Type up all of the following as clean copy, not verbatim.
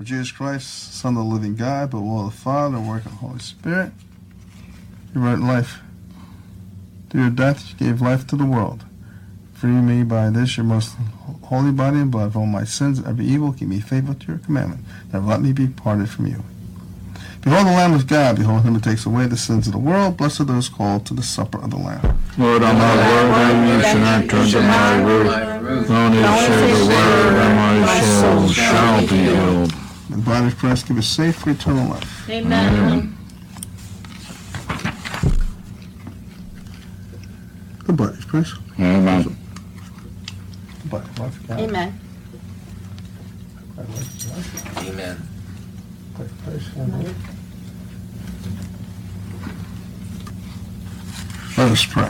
Jesus Christ, Son of the living God, but will the Father work of the Holy Spirit. You wrote life. Through your death, you gave life to the world. Free me by this, your most holy body and blood, of all my sins and every evil. Keep me faithful to your commandment. Never let me be parted from you. Behold the Lamb of God. Behold him who takes away the sins of the world. Blessed are those called to the supper of the Lamb. Lord, on my word, you should enter into my roof. Only say the word, and my soul shall be healed. May the body of Christ give us safe for eternal life. Amen. The body of Christ. Amen. The body of life. Amen. Amen. Let us pray.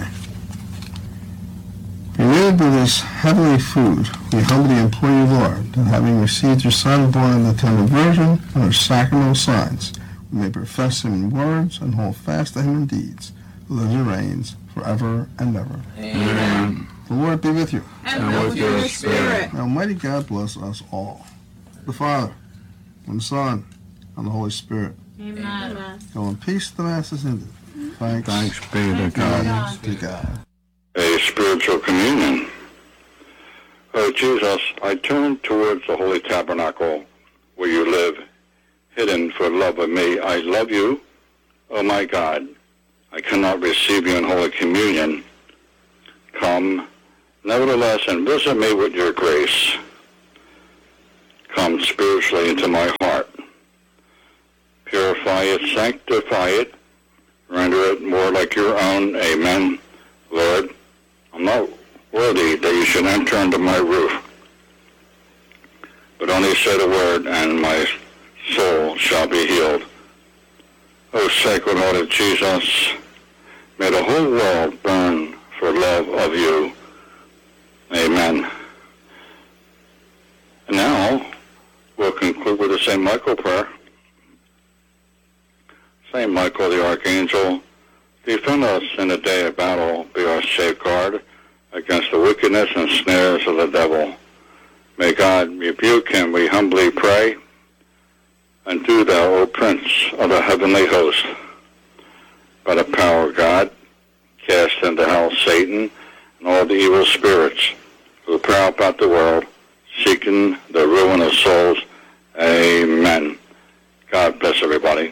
Related to this heavenly food, we humbly implore you, Lord, that having received your Son born in the tender Virgin and our sacramental signs, we may profess him in words and hold fast to him in deeds, who lives and reigns forever and ever. Amen. The Lord be with you. And with your spirit. May Almighty God bless us all, the Father, and the Son, and the Holy Spirit. Amen. Go in peace, the Mass is ended. Thanks be to God. Thanks to God. A spiritual communion. Oh, Jesus, I turn towards the Holy Tabernacle where you live, hidden for love of me. I love you, oh my God. I cannot receive you in Holy Communion. Come, nevertheless, and visit me with your grace. Come spiritually into my heart. Purify it, sanctify it, render it more like your own. Amen. Lord, I'm not worthy that you should enter under my roof, but only say the word, and my soul shall be healed. O Sacred Heart of Jesus, may the whole world burn for love of you. Amen. And now, we'll conclude with the St. Michael prayer. St. Michael the Archangel, defend us in the day of battle, be our safeguard against the wickedness and snares of the devil. May God rebuke him, we humbly pray. And do thou, O Prince of the heavenly host, by the power of God, cast into hell Satan and all the evil spirits who prowl about the world, seeking the ruin of souls. Amen. God bless everybody.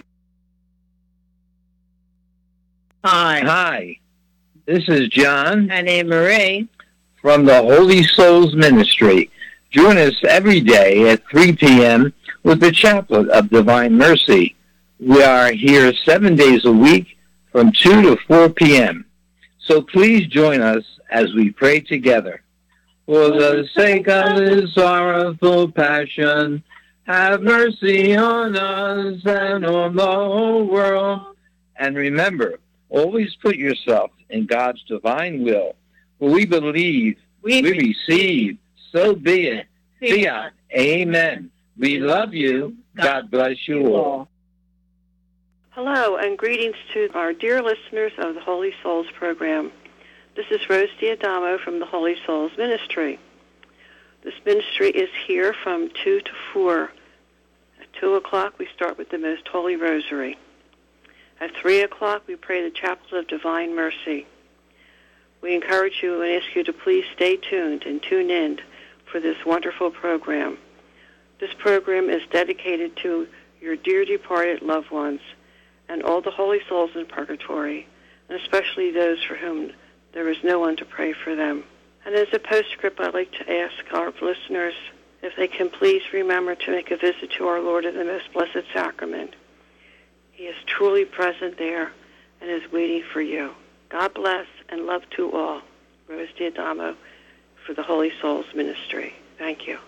Hi. This is John And Anne Marie. from the Holy Souls Ministry. Join us every day at 3 p.m. with the Chaplet of Divine Mercy. We are here 7 days a week from 2 to 4 p.m. So please join us as we pray together. For the sake of his sorrowful passion, have mercy on us and on the whole world. And remember, always put yourself in God's divine will. For we believe, we receive, so be it. Fiat. Amen. We love you. God bless you all. Hello, and greetings to our dear listeners of the Holy Souls program. This is Rose Diadamo from the Holy Souls Ministry. This ministry is here from 2 to 4. At 2 o'clock, we start with the Most Holy Rosary. At 3 o'clock, we pray the Chaplet of Divine Mercy. We encourage you and ask you to please stay tuned and tune in for this wonderful program. This program is dedicated to your dear departed loved ones and all the holy souls in purgatory, and especially those for whom there is no one to pray for them. And as a postscript, I'd like to ask our listeners if they can please remember to make a visit to our Lord in the Most Blessed Sacrament. He is truly present there and is waiting for you. God bless and love to all. Rose Diadamo for the Holy Souls Ministry. Thank you.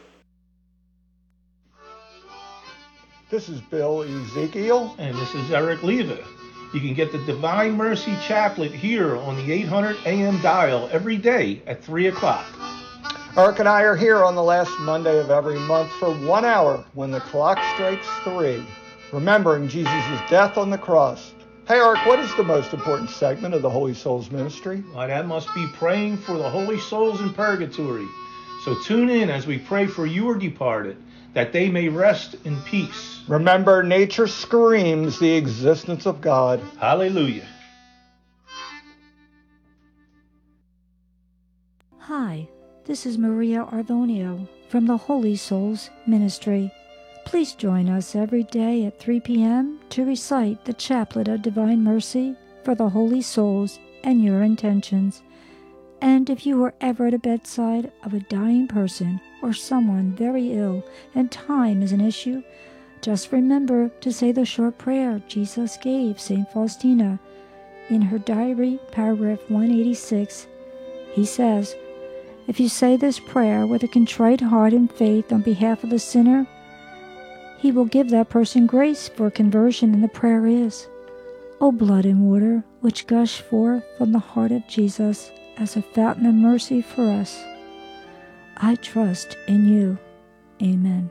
This is Bill Ezekiel. And this is Eric Leva. You can get the Divine Mercy Chaplet here on the 800 AM dial every day at 3 o'clock. Eric and I are here on the last Monday of every month for 1 hour when the clock strikes 3, remembering Jesus' death on the cross. Hey, Eric, what is the most important segment of the Holy Souls Ministry? Well, that must be praying for the holy souls in purgatory. So tune in as we pray for your departed, that they may rest in peace. Remember, nature screams the existence of God. Hallelujah. Hi, this is Maria Arvonio from the Holy Souls Ministry. Please join us every day at 3 p.m. to recite the Chaplet of Divine Mercy for the Holy Souls and your intentions. And if you are ever at a bedside of a dying person or someone very ill and time is an issue, just remember to say the short prayer Jesus gave St. Faustina. In her diary, paragraph 186, he says, "If you say this prayer with a contrite heart and faith on behalf of the sinner, he will give that person grace for conversion, and the prayer is, O blood and water, which gush forth from the heart of Jesus as a fountain of mercy for us, I trust in you. Amen."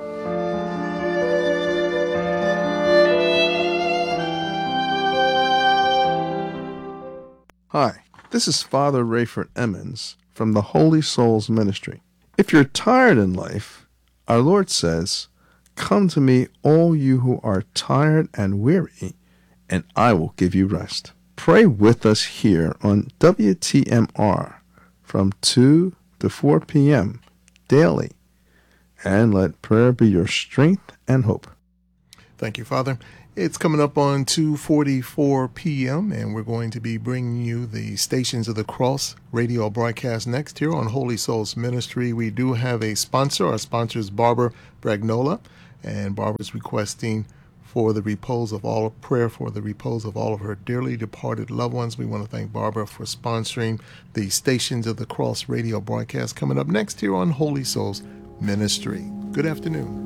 Hi, this is Father Rayford Emmons from the Holy Souls Ministry. If you're tired in life, our Lord says, "Come to me, all you who are tired and weary, and I will give you rest." Pray with us here on WTMR from 2 to 4 p.m. daily, and let prayer be your strength and hope. Thank you, Father. It's coming up on 2:44 p.m., and we're going to be bringing you the Stations of the Cross radio broadcast next here on Holy Souls Ministry. We do have a sponsor. Our sponsor is Barbara Bragnola, and Barbara's requesting for the repose of all prayer for the repose of all of her dearly departed loved ones. We want to thank Barbara for sponsoring the Stations of the Cross radio broadcast coming up next here on Holy Souls Ministry. Good afternoon.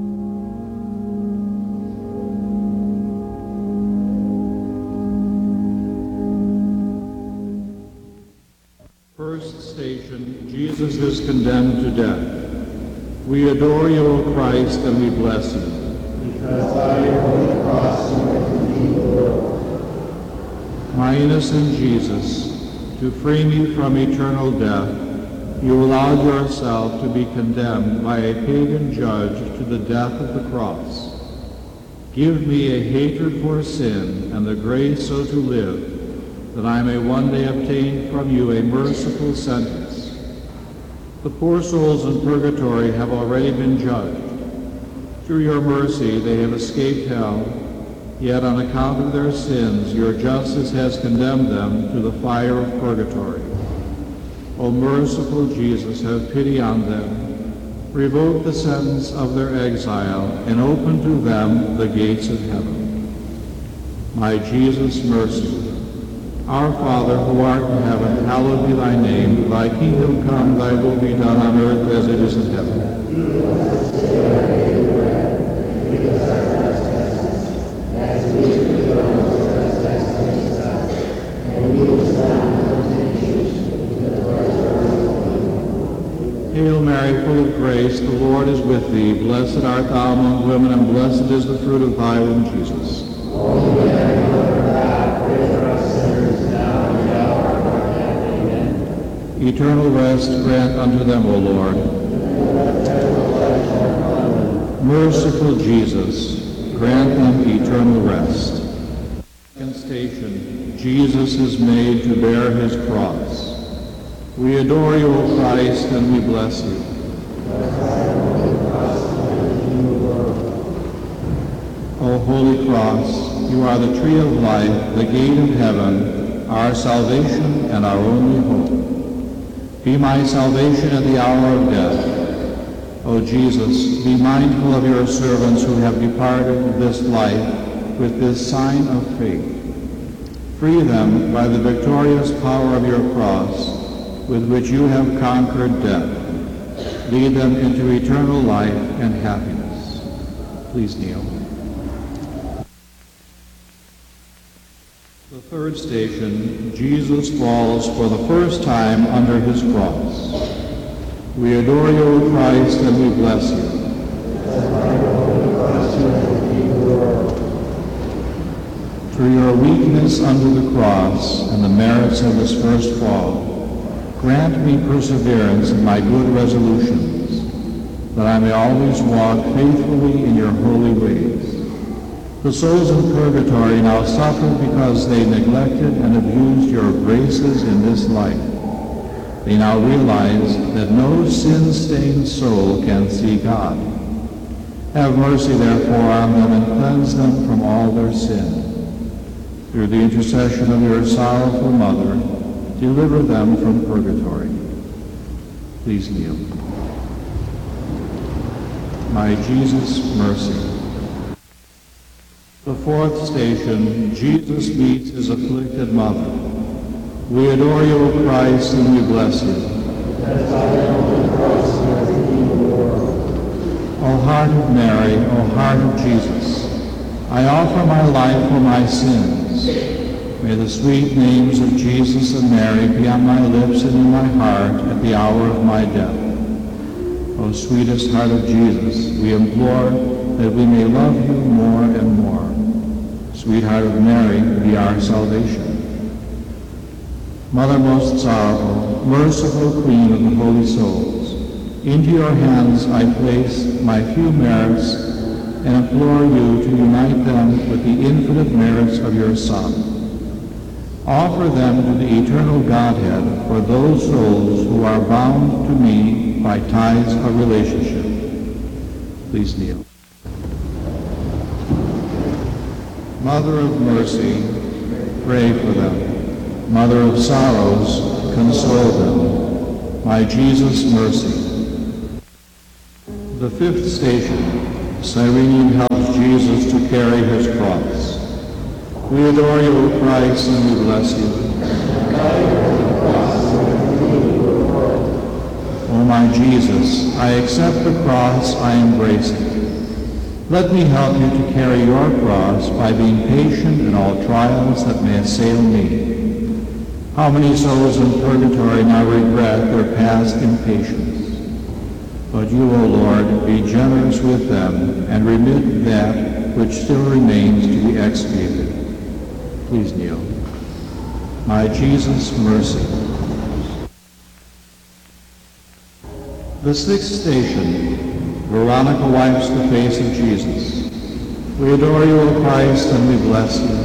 First station, Jesus is condemned to death. We adore you, O Christ, and we bless you. Because by your holy cross you redeemed the world. My innocent Jesus, to free me from eternal death, you allowed yourself to be condemned by a pagan judge to the death of the cross. Give me a hatred for sin and the grace so to live, that I may one day obtain from you a merciful sentence. The poor souls in purgatory have already been judged. Through your mercy they have escaped hell, yet on account of their sins your justice has condemned them to the fire of purgatory. O merciful Jesus, have pity on them, revoke the sentence of their exile, and open to them the gates of heaven. My Jesus, mercy. Our Father, who art in heaven, hallowed be thy name. Thy kingdom come, thy will be done on earth as it is in heaven. Hail Mary, full of grace, the Lord is with thee. Blessed art thou among women, and blessed is the fruit of thy womb, Jesus. Holy Mary, Mother of God, pray for us sinners now and at the hour of our death. Amen. Eternal rest grant unto them, O Lord. Merciful Jesus, grant them eternal rest. Second station, Jesus is made to bear his cross. We adore you, O Christ, and we bless you. O Holy Cross, you are the tree of life, the gate of heaven, our salvation and our only hope. Be my salvation at the hour of death. O Jesus, be mindful of your servants who have departed this life with this sign of faith. Free them by the victorious power of your cross, with which you have conquered death. Lead them into eternal life and happiness. Please kneel. The third station, Jesus falls for the first time under his cross. We adore you, O Christ, and we bless you. Through your weakness under the cross and the merits of his first fall, Grant me perseverance in my good resolutions, that I may always walk faithfully in your holy ways. The souls in purgatory now suffer because they neglected and abused your graces in this life. They now realize that no sin-stained soul can see God. Have mercy, therefore, on them and cleanse them from all their sin. Through the intercession of your sorrowful mother, deliver them from purgatory. Please kneel. My Jesus, mercy. The fourth station, Jesus meets his afflicted mother. We adore you, O Christ, and we bless you. O heart of Mary, O heart of Jesus, I offer my life for my sins. May the sweet names of Jesus and Mary be on my lips and in my heart at the hour of my death. O sweetest heart of Jesus, we implore that we may love you more and more. Sweetheart of Mary, be our salvation. Mother most sorrowful, merciful Queen of the holy souls, into your hands I place my few merits and implore you to unite them with the infinite merits of your Son. Offer them to the eternal Godhead for those souls who are bound to me by ties of relationship. Please kneel. Mother of mercy, pray for them. Mother of sorrows, console them. My Jesus, mercy. The fifth station, Cyrene helps Jesus to carry his cross. We adore you, O Christ, and we bless you. O my Jesus, I accept the cross, I embrace it. Let me help you to carry your cross by being patient in all trials that may assail me. How many souls in purgatory now regret their past impatience? But you, O Lord, be generous with them and remit that which still remains to be expiated. Please kneel. My Jesus, mercy. The sixth station, Veronica wipes the face of Jesus. We adore you, O Christ, and we bless you.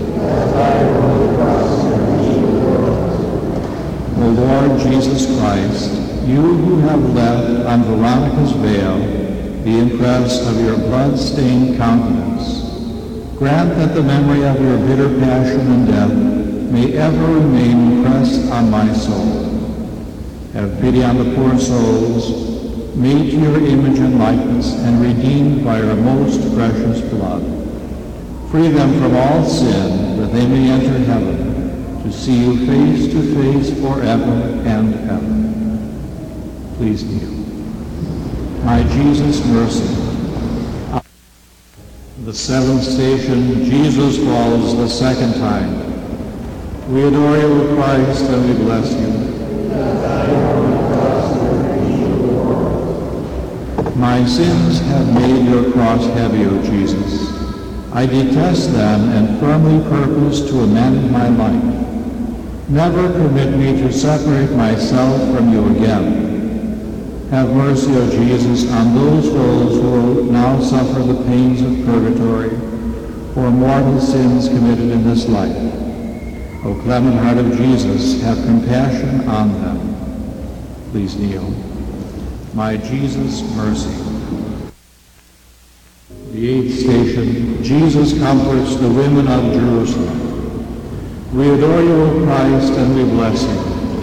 O Lord Jesus Christ, you who have left on Veronica's veil the impress of your blood-stained countenance, grant that the memory of your bitter passion and death may ever remain impressed on my soul. Have pity on the poor souls, made to your image and likeness and redeemed by your most precious blood. Free them from all sin, that they may enter heaven, to see you face to face forever and ever. Please kneel. My Jesus, mercy. The seventh station, Jesus falls the second time. We adore you, O Christ, and we bless you. My sins have made your cross heavy, O Jesus. I detest them and firmly purpose to amend my life. Never permit me to separate myself from you again. Have mercy, O Jesus, on those souls who will now suffer the pains of purgatory for mortal sins committed in this life. O clement heart of Jesus, have compassion on them. Please kneel. My Jesus, mercy. The eighth station, Jesus comforts the women of Jerusalem. We adore you, O Christ, and we bless you.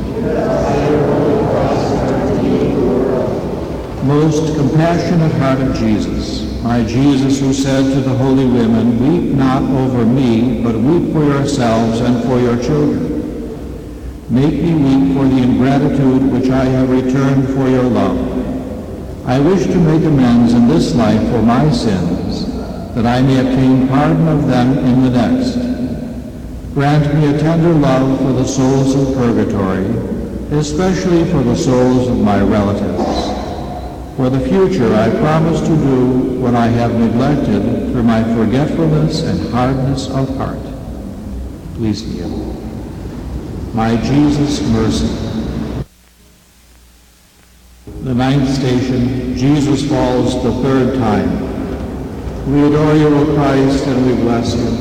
Most compassionate heart of Jesus, my Jesus who said to the holy women, weep not over me, but weep for yourselves and for your children. Make me weep for the ingratitude which I have returned for your love. I wish to make amends in this life for my sins, that I may obtain pardon of them in the next. Grant me a tender love for the souls of purgatory, especially for the souls of my relatives. For the future, I promise to do what I have neglected through my forgetfulness and hardness of heart. Please kneel. My Jesus, mercy. The 9th station, Jesus falls the 3rd time. We adore you, O Christ, and we bless you.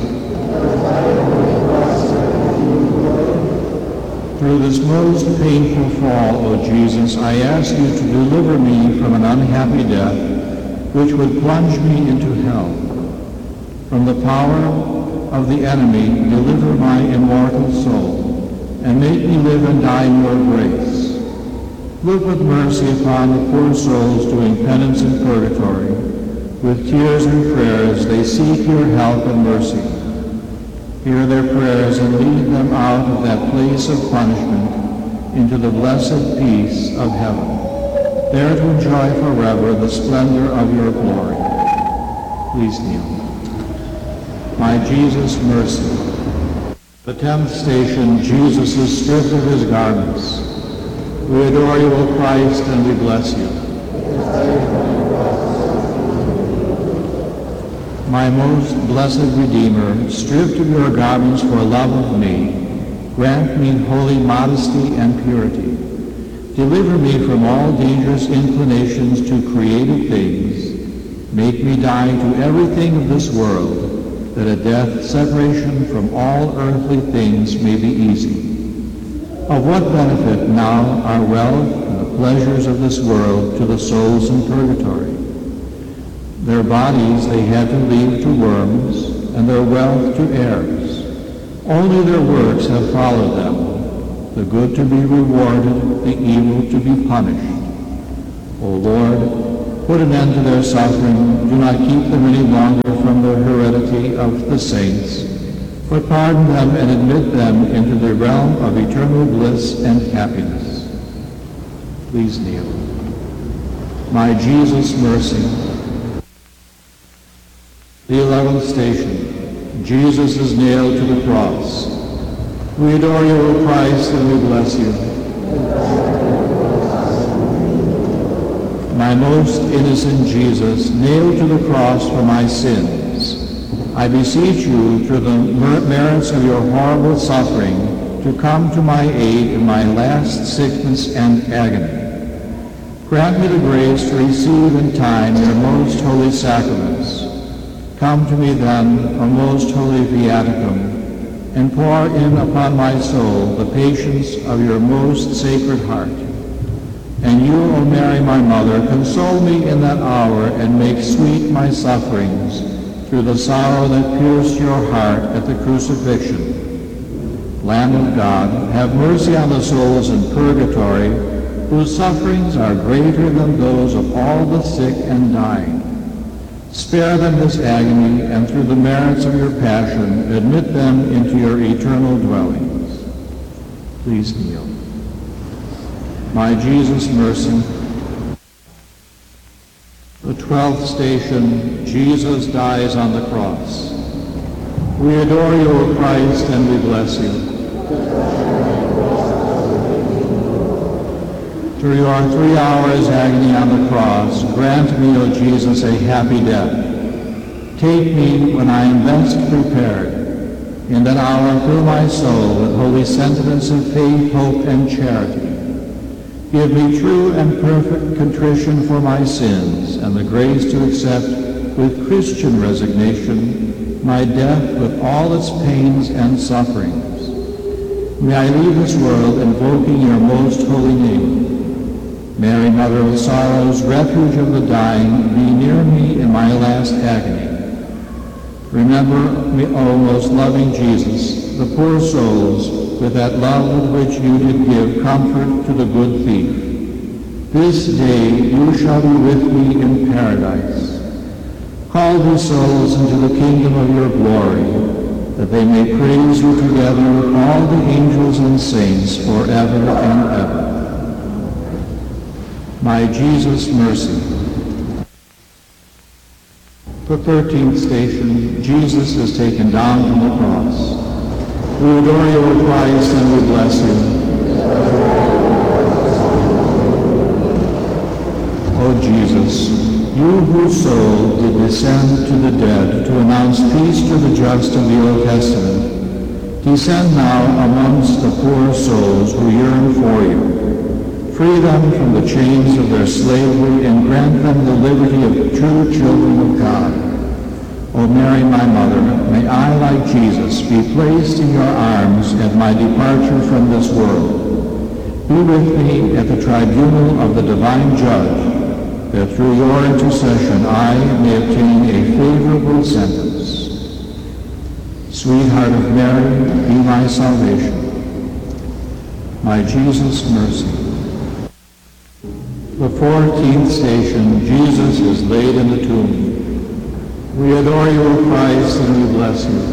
Through this most painful fall, O Jesus, I ask you to deliver me from an unhappy death, which would plunge me into hell. From the power of the enemy, deliver my immortal soul, and make me live and die in your grace. Look with mercy upon the poor souls doing penance in purgatory. With tears and prayers they seek your help and mercy. Hear their prayers and lead them out of that place of punishment into the blessed peace of heaven, there to enjoy forever the splendor of your glory. Please kneel. My Jesus, mercy. The 10th station, Jesus is stripped of his garments. We adore you, O Christ, and we bless you. My most blessed Redeemer, stripped of your garments for love of me, grant me holy modesty and purity. Deliver me from all dangerous inclinations to created things. Make me die to everything of this world, that a death separation from all earthly things may be easy. Of what benefit now are wealth and the pleasures of this world to the souls in purgatory? Their bodies they had to leave to worms, and their wealth to heirs. Only their works have followed them, the good to be rewarded, the evil to be punished. O Lord, put an end to their suffering. Do not keep them any longer from the heredity of the saints, but pardon them and admit them into the realm of eternal bliss and happiness. Please kneel. My Jesus, mercy. The 11th station, Jesus is nailed to the cross. We adore you, O Christ, and we bless you. My most innocent Jesus, nailed to the cross for my sins, I beseech you, through the merits of your horrible suffering, to come to my aid in my last sickness and agony. Grant me the grace to receive in time your most holy sacraments. Come to me then, O most holy viaticum, and pour in upon my soul the patience of your most sacred heart. And you, O Mary, my mother, console me in that hour and make sweet my sufferings through the sorrow that pierced your heart at the crucifixion. Lamb of God, have mercy on the souls in purgatory, whose sufferings are greater than those of all the sick and dying. Spare them this agony, and through the merits of your passion, admit them into your eternal dwellings. Please kneel. My Jesus, mercy. The 12th station, Jesus dies on the cross. We adore you, O Christ, and we bless you. Through your 3 hours agony on the cross, grant me, O Jesus, a happy death. Take me when I am best prepared. In that hour, fill my soul with holy sentiments of faith, hope, and charity. Give me true and perfect contrition for my sins, and the grace to accept with Christian resignation my death with all its pains and sufferings. May I leave this world invoking your most holy name. Mary, Mother of Sorrows, refuge of the dying, be near me in my last agony. Remember me, O most loving Jesus, the poor souls, with that love with which you did give comfort to the good thief. This day you shall be with me in paradise. Call these souls into the kingdom of your glory, that they may praise you together with all the angels and saints forever and ever. My Jesus, mercy. The 13th station, Jesus is taken down from the cross. We adore you, O Christ, and we bless you. O Jesus, you whose soul did descend to the dead to announce peace to the just of the Old Testament, descend now amongst the poor souls who yearn for you. free them from the chains of their slavery and grant them the liberty of true children of God. O Mary, my mother, may I, like Jesus, be placed in your arms at my departure from this world. Be with me at the tribunal of the divine judge, that through your intercession I may obtain a favorable sentence. Sweetheart of Mary, be my salvation. My Jesus, mercy. The 14th station, Jesus is laid in the tomb. We adore you, O Christ, and we bless you.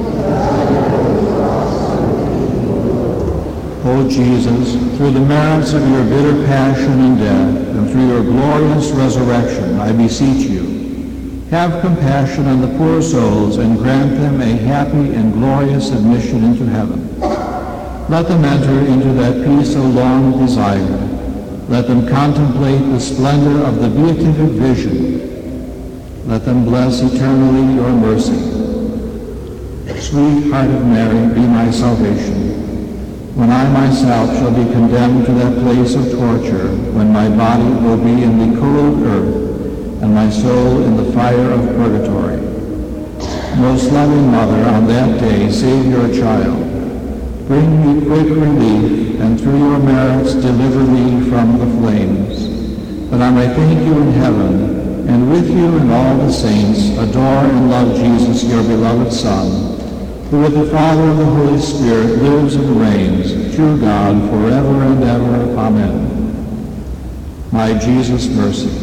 O Jesus, through the merits of your bitter passion and death, and through your glorious resurrection, I beseech you, have compassion on the poor souls and grant them a happy and glorious admission into heaven. Let them enter into that peace so long desired. Let them contemplate the splendor of the beatific vision. Let them bless eternally your mercy. Sweet Heart of Mary, be my salvation. When I myself shall be condemned to that place of torture, when my body will be in the cold earth, and my soul in the fire of purgatory. Most loving Mother, on that day save your child. Bring me quick relief, and through your merits deliver me from the flames, that I may thank you in heaven, and with you and all the saints adore and love Jesus, your beloved Son, who with the Father and the Holy Spirit lives and reigns, true God, forever and ever. Amen. My Jesus, mercy.